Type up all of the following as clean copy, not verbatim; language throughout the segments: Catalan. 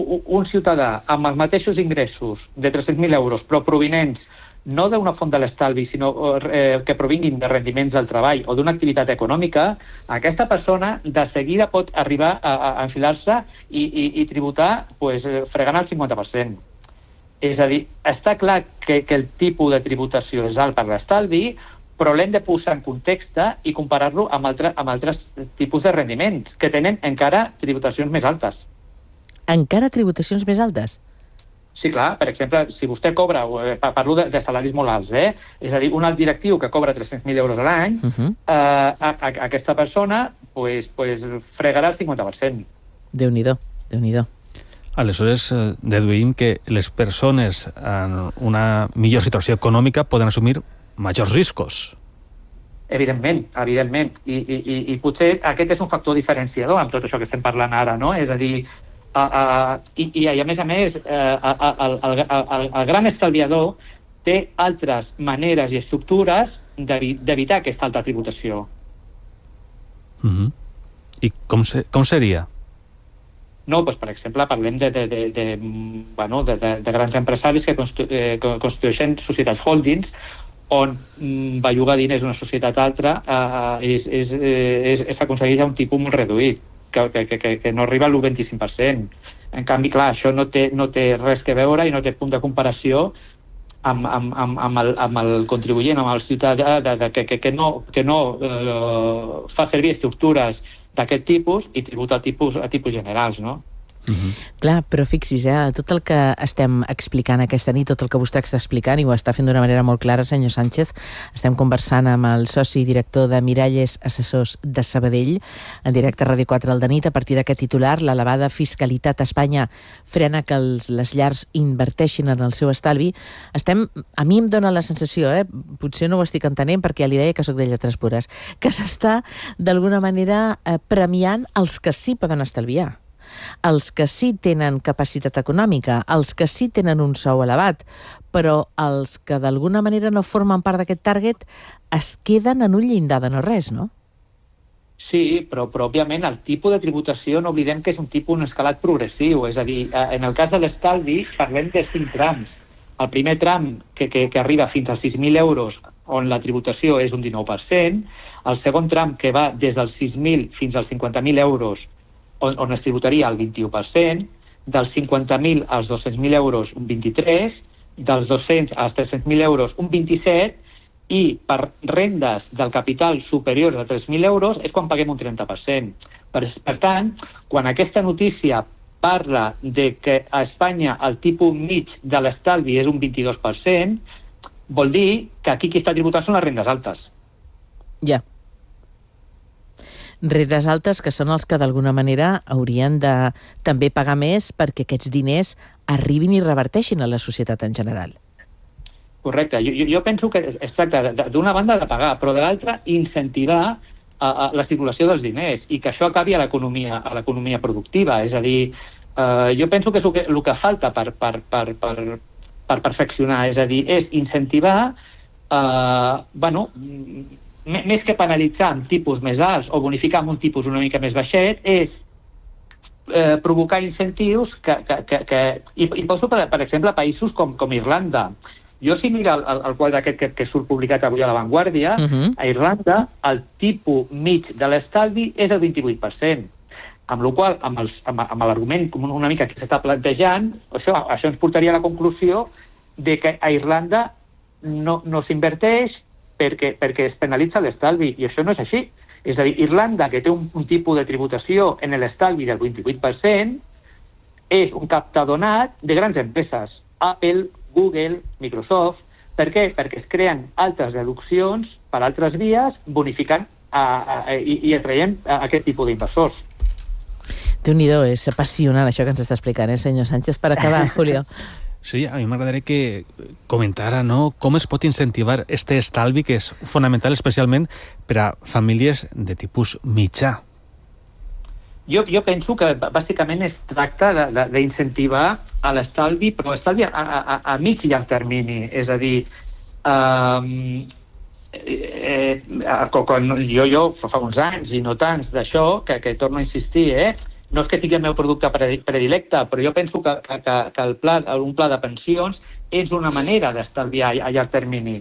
un ciutadà amb els mateixos ingressos de 300.000 euros, però provinents no d'una font de l'estalvi, sinó que provinguin de rendiments del treball o d'una activitat econòmica, aquesta persona de seguida pot arribar a enfilar-se i tributar fregant el 50%. És a dir, està clar que el tipus de tributació és alt per l'estalvi, però l'hem de posar en context i comparar-lo amb altres tipus de rendiments, que tenen encara tributacions més altes. Encara tributacions més altes? Sí, clar. Per exemple, si vostè cobra, parlo de salaris molt alts, és a dir, un alt directiu que cobra 300.000 euros a l'any, aquesta persona fregarà el 50%. Déu-n'hi-do, Déu-n'hi-do. Aleshores, deduïm que les persones en una millor situació econòmica poden assumir majors riscos. Evidentment. I potser aquest és un factor diferenciador amb tot això que estem parlant ara, no? És a dir, a més, el gran estalviador té altres maneres i estructures d'evitar aquesta alta tributació. I com seria? No, per exemple, parlem de grans empresaris que constitueixen societats holdings on bellugar diners d'una societat a altra s'aconsegueix a un tipus molt reduït, que no arriba al 25%. En canvi, clar, això no té res que veure i no té punt de comparació amb el contribuent, amb el ciutadà que no fa servir estructures d'aquest tipus i tributa a tipus generals, no? Clar, però fixis, tot el que estem explicant aquesta nit, tot el que vostè està explicant, i ho està fent d'una manera molt clara, senyor Sánchez, estem conversant amb el soci i director de Miralles Assessors de Sabadell, en directe a Ràdio 4 al de nit, a partir d'aquest titular, l'elevada fiscalitat a Espanya frena que les llars inverteixin en el seu estalvi. A mi em dóna la sensació, potser no ho estic entenent perquè ja li deia que soc de lletres pures, que s'està d'alguna manera premiant els que sí poden estalviar, els que sí tenen capacitat econòmica, els que sí tenen un sou elevat, però els que d'alguna manera no formen part d'aquest target es queden en un llindar de no res, no? Sí, però òbviament el tipus de tributació no oblidem que és un tipus, un escalat progressiu, és a dir, en el cas de l'estalvi parlem de 5 trams. El primer tram que arriba fins als 6.000 euros, on la tributació és un 19%, el segon tram que va des dels 6.000 fins als 50.000 euros, on es tributaria el 21%, dels 50.000 als 200.000 euros un 23%, dels 200 als 300.000 euros un 27%, i per rendes del capital superiors a 3.000 euros és quan paguem un 30%. Per tant, quan aquesta notícia parla de que a Espanya el tipus mig de l'estalvi és un 22%, vol dir que aquí qui està tributant són les rendes altes. Ja. Rendes altes que són els que d'alguna manera haurien de també pagar més perquè aquests diners arribin i reverteixin a la societat en general. Correcte. Jo penso que es tracta d'una banda de pagar, però de l'altra incentivar la circulació dels diners i que això acabi a l'economia productiva. És a dir, jo penso que és el que falta per perfeccionar, és a dir, és incentivar, més que penalitzar amb tipus més alts o bonificar amb un tipus una mica més baixet, és provocar incentius i poso, per exemple, països com Irlanda. Jo, si mira el quadre aquest que surt publicat avui a La Vanguardia, a Irlanda el tipus mig de l'estalvi és el 28%, amb la qual cosa, amb l'argument una mica que s'està plantejant, això ens portaria a la conclusió de que a Irlanda no s'inverteix perquè es penalitza l'estalvi, i això no és així. És a dir, Irlanda, que té un tipus de tributació en l'estalvi del 28%, és un captadonat de grans empreses, Apple, Google, Microsoft. Per què? Perquè es creen altres deduccions per altres vies, bonificant i atraient aquest tipus d'inversors. Déu-n'hi-do, és apassionant això que ens està explicant, senyor Sánchez. Per acabar, Julio. Sí, a mi m'agradaria que comentara, no, com es pot incentivar este estalvi que és fonamental especialment per a famílies de tipus mitjà. Jo penso que bàsicament es tracta d'incentivar a l'estalvi, però estalvi a mig i llarg termini. És a dir, quan jo fa uns anys i no tants d'això, que torno a insistir, no és que sigui el meu producte predilecte, però jo penso que un pla de pensions és una manera d'estalviar a llarg termini.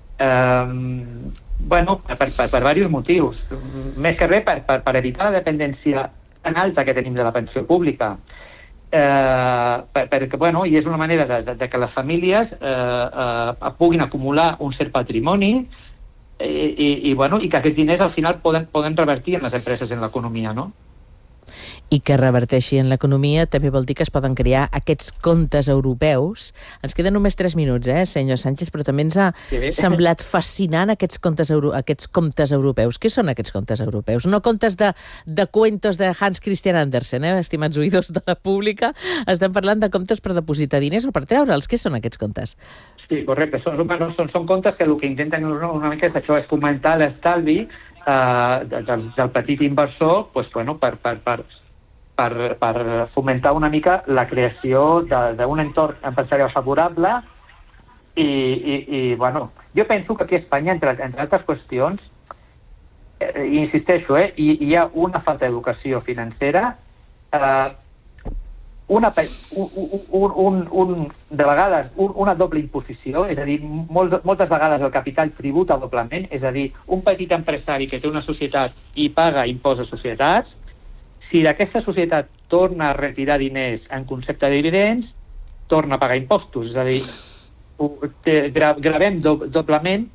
Bueno, per diversos motius. Més que res per evitar la dependència tan alta que tenim de la pensió pública. Perquè, bueno, i és una manera de que les famílies puguin acumular un cert patrimoni i que aquests diners al final poden revertir en les empreses, en l'economia, no? I que reverteixi en l'economia també vol dir que es poden crear aquests comptes europeus. Ens queden només 3 minuts, senyor Sánchez, però també ens ha semblat fascinant aquests comptes europeus. Què són aquests comptes europeus? No comptes de cuentos de Hans Christian Andersen, estimats oïdors de la pública. Estem parlant de comptes per depositar diners o per treure'ls. Què són aquests comptes? Sí, correcte. Són comptes que el que intenten una mica és això, és fomentar l'estalvi del petit inversor, pues, bueno, per fomentar una mica la creació d'un entorn empresarial favorable i bueno, jo penso que aquí a Espanya, entre altres qüestions, insisteixo, hi ha una falta d'educació financera, de vegades una doble imposició, és a dir, moltes vegades el capital tributa doblement, és a dir, un petit empresari que té una societat i paga impost a societats, si d'aquesta societat torna a retirar diners en concepte de dividends, torna a pagar impostos, és a dir, gravem doblement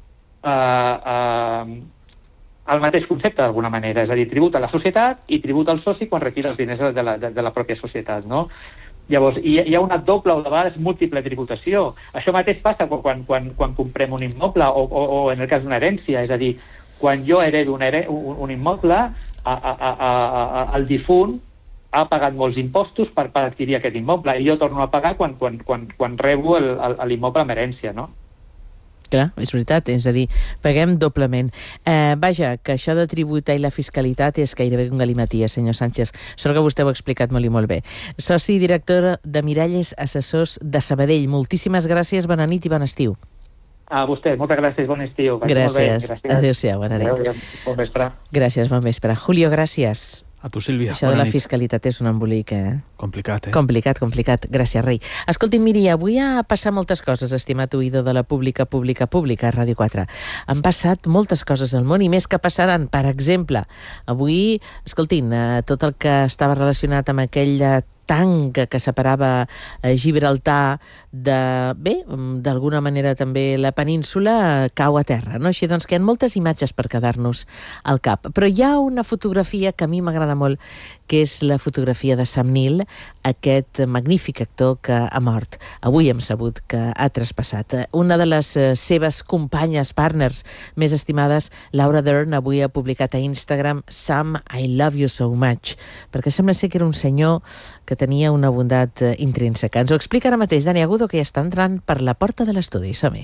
el mateix concepte d'alguna manera, és a dir, tributa la societat i tributa el soci quan retira els diners de la pròpia societat, no? Llavors, hi ha una doble o de vegades múltiple tributació. Això mateix passa quan comprem un immoble o en el cas d'una herència, és a dir, quan jo heredo un immoble, el difunt ha pagat molts impostos per adquirir aquest immoble i jo torno a pagar quan rebo l'immoble amb herència, no? Clar, és veritat, és a dir, paguem doblement. Vaja, que això de tributar i la fiscalitat és gairebé un galimatia, senyor Sánchez. Sort que vostè ho ha explicat molt i molt bé. Soci i director de Miralles Assessors de Sabadell. Moltíssimes gràcies, bona nit i bon estiu. A vostè, moltes gràcies, bon estiu. Gràcies. Adéu-siau, bona nit. Bon vespre. Gràcies, bon vespre. Julio, gràcies. A tu, Sílvia. Això de la fiscalitat és un embolic, Complicat, Complicat. Gràcies, rei. Escolti, miri, avui ha passat moltes coses, estimat oïdor de la pública, a Ràdio 4. Han passat moltes coses al món i més que passaran. Per exemple, avui, escoltin, tot el que estava relacionat amb aquell tanc que separava Gibraltar d'alguna manera també la península cau a terra, no? Així doncs que hi ha moltes imatges per quedar-nos al cap. Però hi ha una fotografia que a mi m'agrada molt, que és la fotografia de Sam Neill, aquest magnífic actor que ha mort. Avui hem sabut que ha traspassat. Una de les seves companyes, partners més estimades, Laura Dern, avui ha publicat a Instagram Sam, I love you so much, perquè sembla ser que era un senyor que tenia una bondat intrínseca. Ens ho explica ara mateix Dani Agudo, que ja està entrant per la porta de l'estudi. Som-hi.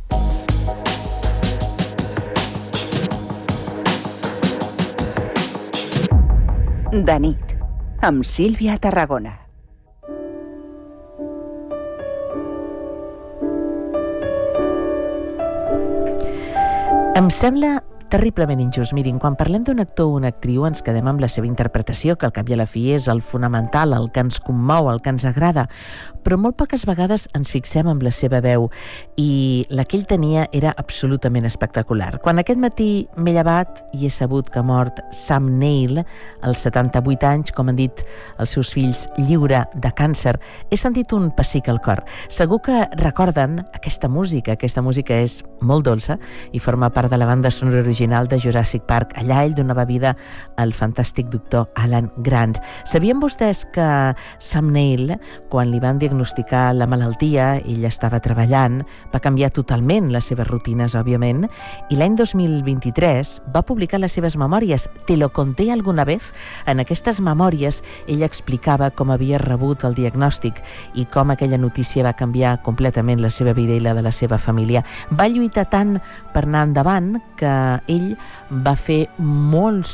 De nit, amb Sílvia Tarragona. Em sembla terriblement injust. Mirin, quan parlem d'un actor o una actriu ens quedem amb la seva interpretació, que al cap i a la fi és el fonamental, el que ens commou, el que ens agrada, però molt poques vegades ens fixem en la seva veu i la que ell tenia era absolutament espectacular. Quan aquest matí m'he llevat i he sabut que ha mort Sam Neill, als 78 anys, com han dit els seus fills, lliure de càncer, he sentit un pessic al cor. Segur que recorden aquesta música és molt dolça i forma part de la banda sonora original de Jurassic Park. Allà ell donava vida al fantàstic doctor Alan Grant. Sabien vostès que Sam Neill, quan li van diagnosticar la malaltia, ell estava treballant, va canviar totalment les seves rutines, òbviament, i l'any 2023 va publicar les seves memòries. Te lo conté alguna vez? En aquestes memòries ell explicava com havia rebut el diagnòstic i com aquella notícia va canviar completament la seva vida i la de la seva família. Va lluitar tant per anar endavant que ell va fer moltes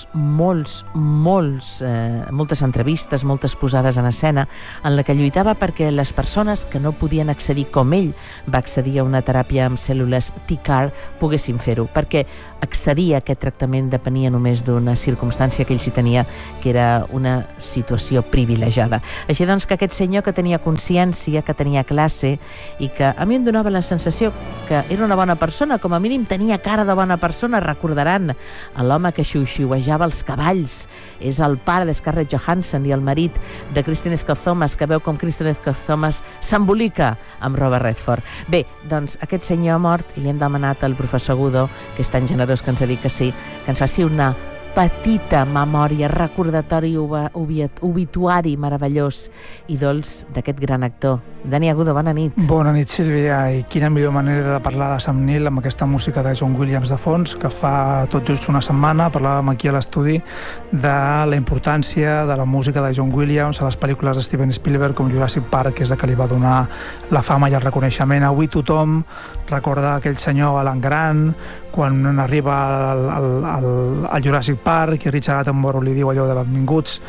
entrevistes, moltes posades en escena en la que lluitava perquè les persones que no podien accedir com ell va accedir a una teràpia amb cèl·lules T-CAR poguessin fer-ho, perquè accedir a aquest tractament depenia només d'una circumstància que ell sí tenia, que era una situació privilegiada. Així doncs que aquest senyor que tenia consciència, que tenia classe i que a mi em donava la sensació que era una bona persona, com a mínim tenia cara de bona persona, recordaran l'home que xiu-xiuejava els cavalls, és el pare de Scarlett Johansson i el marit de Kristen Scott Thomas, que veu com Kristen Scott Thomas s'embolica amb Robert Redford. Bé, doncs aquest senyor ha mort i li hem demanat al professor Agudo, que és tan generós que ens ha dit que sí, que ens faci una petita memòria, recordatori, obituari meravellós i dolç d'aquest gran actor. Dani Agudo, bona nit. Bona nit, Sílvia, i quina millor manera de parlar de Sam Neill amb aquesta música de John Williams de fons, que fa tot just una setmana parlàvem aquí a l'estudi de la importància de la música de John Williams a les pel·lícules de Steven Spielberg com Jurassic Park, que és la que li va donar la fama i el reconeixement. Avui tothom recorda aquell senyor Alan Grant quan arriba al Jurassic Park i Richard Attenborough li diu allò de benvinguts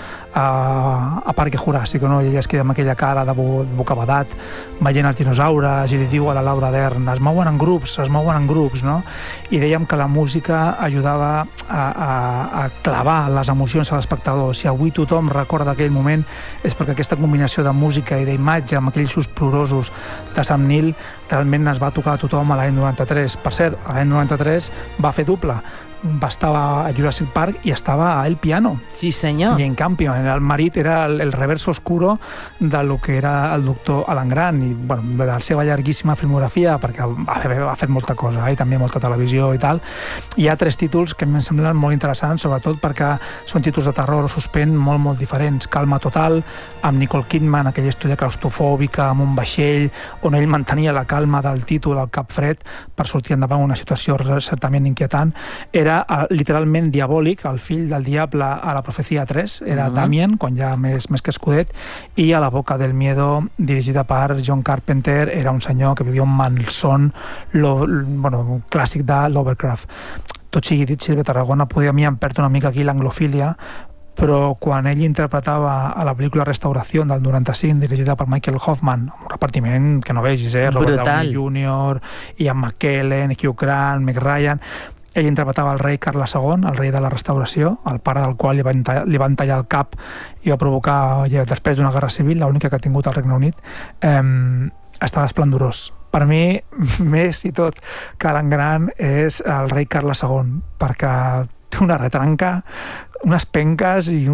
a Parque Juràssic, no? I ella es queda amb aquella cara de bocabadat veient els dinosaures i li diu a la Laura Dern es mouen en grups, no? I dèiem que la música ajudava a clavar les emocions a l'espectador. Si avui tothom recorda aquell moment és perquè aquesta combinació de música i d'imatge amb aquells sus plorosos de Sam Neill realment es va tocar a tothom a l'any 93. Per cert, a l'any 93 va fer doble. Va estar a Jurassic Park i estava a El Piano. Sí, senyor. I en canvi, el marit era el reverso oscuro de lo que era el doctor Alan Grant i, bueno, de la seva llarguíssima filmografia, perquè ha fet molta cosa, i també molta televisió i tal. Hi ha 3 títols que em semblen molt interessants, sobretot perquè són títols de terror o suspens molt diferents. Calma total, amb Nicole Kidman, aquella història claustrofòbica amb un vaixell, on ell mantenia la calma del títol al cap fred per sortir endavant una situació certament inquietant. Era literalment diabòlic, el fill del diable a la Profecia 3, era Damien, quan ja més que escudet, i a La boca del miedo, dirigida per John Carpenter, era un senyor que vivia un malson clàssic de Lovecraft. Tot sigui dit, Sílvia Tarragona, a mi em perd una mica aquí l'anglofília, però quan ell interpretava a la pel·lícula Restauració del 95, dirigida per Michael Hoffman, amb un repartiment que no vegis, Robert Downey Jr., Ian McKellen, Hugh Grant, Meg Ryan. Ell interpretava el rei Carles II, el rei de la Restauració, el pare del qual li van tallar el cap i va provocar, després d'una guerra civil, l'única que ha tingut al Regne Unit. Estava esplendorós. Per mi, més i tot que Alan Grant és el rei Carles II, perquè té una retranca, unes penques i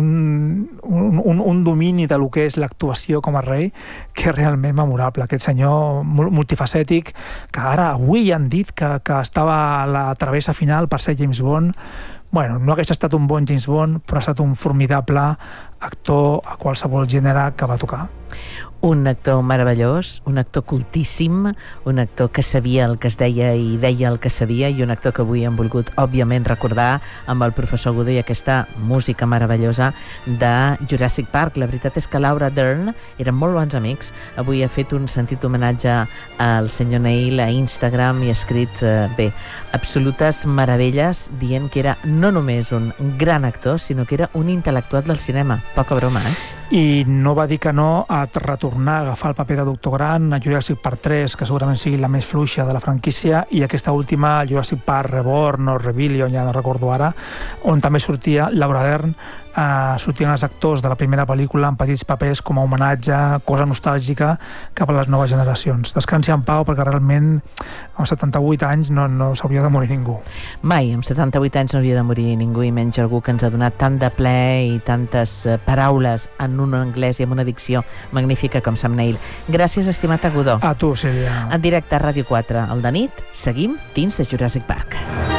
un domini de lo que és l'actuació com a rei que és realment memorable. Aquest senyor multifacètic que ara avui han dit que estava a la travessa final per ser James Bond. Bueno, no hagués estat un bon James Bond, però ha estat un formidable actor a qualsevol gènere que va tocar. Un actor meravellós, un actor cultíssim, un actor que sabia el que es deia i deia el que sabia, i un actor que avui hem volgut, òbviament, recordar amb el professor Agudo i aquesta música meravellosa de Jurassic Park. La veritat és que Laura Dern eren molt bons amics. Avui ha fet un sentit homenatge al senyor Neill a Instagram i ha escrit, absolutes meravelles, dient que era no només un gran actor, sinó que era un intel·lectual del cinema. Poca broma, I no va dir que no a retornar a agafar el paper de Doctor Grant a Jurassic Park 3, que segurament sigui la més fluixa de la franquícia, i aquesta última, Jurassic Park Reborn o Rebellion, ja no recordo ara, on també sortia Laura Dern, sortien els actors de la primera pel·lícula en petits papers com a homenatge, cosa nostàlgica cap a les noves generacions. Descansi en pau, perquè realment amb 78 anys no s'hauria de morir ningú. Mai, amb 78 anys no hauria de morir ningú, i menys algú que ens ha donat tant de plaer i tantes paraules en un anglès i amb una dicció magnífica com Sam Neill. Gràcies, estimat Agudo. A tu, Sílvia. En directe a Ràdio 4, al de nit, seguim dins de Jurassic Park.